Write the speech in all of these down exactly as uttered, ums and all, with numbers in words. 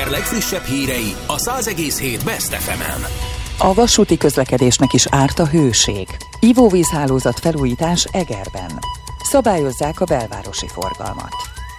Eger legfrissebb hírei a száz egész hét Best ef emen. A vasúti közlekedésnek is árt a hőség. Ivóvízhálózat felújítás Egerben. Szabályozzák a belvárosi forgalmat.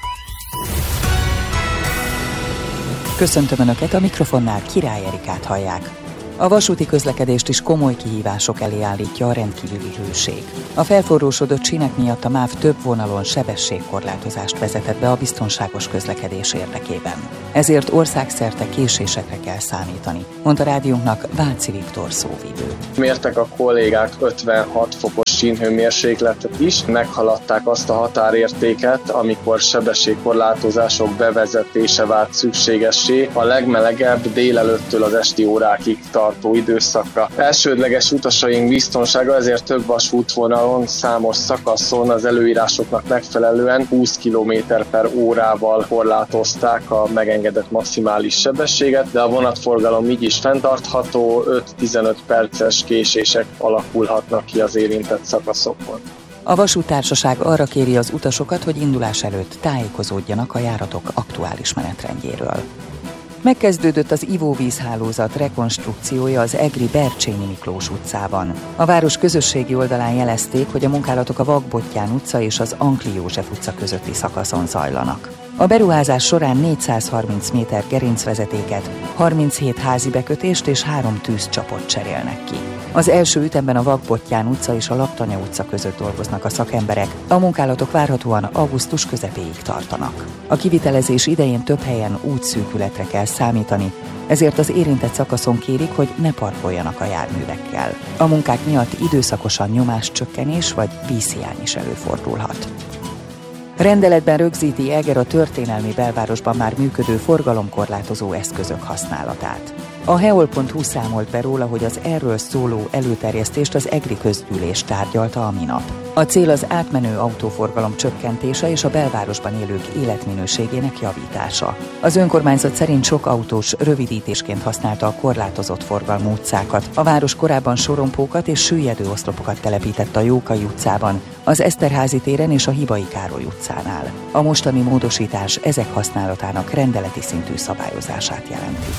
Köszöntöm Önöket, a mikrofonnál Király Erikát hallják. A vasúti közlekedést is komoly kihívások elé állítja a rendkívüli hőség. A felforrósodott sínek miatt a MÁV több vonalon sebességkorlátozást vezetett be a biztonságos közlekedés érdekében. Ezért országszerte késésekre kell számítani, mondta rádiónknak Váci Viktor szóvivő. Mértek a kollégák ötvenhat fokos sínhőmérsékletet is, meghaladták azt a határértéket, amikor sebességkorlátozások bevezetése vált szükségessé a legmelegebb délelőttől az esti órákig tartó időszakra. Elsődleges utasaink biztonsága, ezért több vasútvonalon, számos szakaszon az előírásoknak megfelelően húsz kilométer per órával korlátozták a megengedett maximális sebességet, de a vonatforgalom így is fenntartható, öt-tizenöt perces késések alakulhatnak ki az érintett szakaszokon. A vasúttársaság arra kéri az utasokat, hogy indulás előtt tájékozódjanak a járatok aktuális menetrendjéről. Megkezdődött az ivóvízhálózat rekonstrukciója az egri Bercsényi Miklós utcában. A város közösségi oldalán jelezték, hogy a munkálatok a Vakbottyán utca és az Ankli József utca közötti szakaszon zajlanak. A beruházás során négyszázharminc méter gerincvezetéket, harminchét házi bekötést és három tűzcsapot cserélnek ki. Az első ütemben a Vakbottyán utca és a Laptanya utca között dolgoznak a szakemberek, a munkálatok várhatóan augusztus közepéig tartanak. A kivitelezés idején több helyen útszűkületre kell számítani, ezért az érintett szakaszon kérik, hogy ne parkoljanak a járművekkel. A munkák miatt időszakosan nyomáscsökkenés vagy vízhiány is előfordulhat. Rendeletben rögzíti Eger a történelmi belvárosban már működő forgalomkorlátozó eszközök használatát. A heol pont hu számolt be róla, hogy az erről szóló előterjesztést az egri közgyűlés tárgyalta a minap. A cél az átmenő autóforgalom csökkentése és a belvárosban élők életminőségének javítása. Az önkormányzat szerint sok autós rövidítésként használta a korlátozott forgalmú utcákat. A város korábban sorompókat és süllyedő oszlopokat telepített a Jókai utcában, az Eszterházy téren és a Hibai Károly utcánál. A mostani módosítás ezek használatának rendeleti szintű szabályozását jelenti.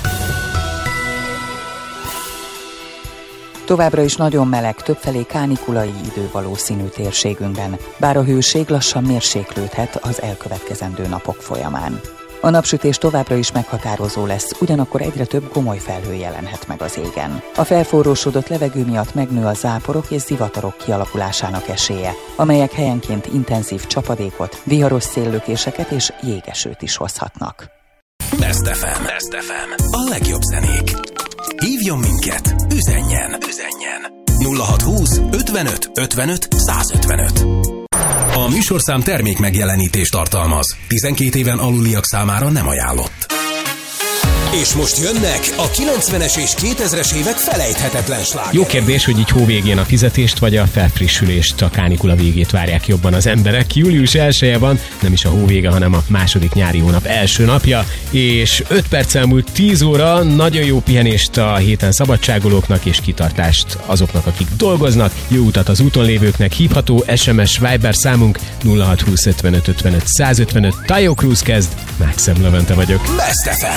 Továbbra is nagyon meleg, többfelé kánikulai idő valószínű térségünkben, bár a hőség lassan mérséklődhet az elkövetkezendő napok folyamán. A napsütés továbbra is meghatározó lesz, ugyanakkor egyre több gomoly felhő jelenhet meg az égen. A felforrósodott levegő miatt megnő a záporok és zivatarok kialakulásának esélye, amelyek helyenként intenzív csapadékot, viharos széllökéseket és jégesőt is hozhatnak. Best ef em. Best ef em. A legjobb zenék. Hívjon minket, üzenjen, üzenjen. nulla hatszázhúsz ötvenöt ötvenöt százötvenöt. A műsorszám termék megjelenítést tartalmaz. tizenkét éven aluliak számára nem ajánlott. És most jönnek a kilencvenes és kétezres évek felejthetetlen slágerei. Jó kérdés, hogy így hóvégén a fizetést vagy a felfrissülést, a kánikula végét várják jobban az emberek. Július elseje van, nem is a hóvége, hanem a második nyári hónap első napja, és öt perccel múlt tíz óra. Nagyon jó pihenést a héten szabadságolóknak és kitartást azoknak, akik dolgoznak. Jó utat az úton lévőknek. Hívható es em es Viber számunk nulla hatszázhúsz ötvenöt ötvenöt százötvenöt. Tayo Cruz kezd, Mákszem Levente vagyok. Best ef em.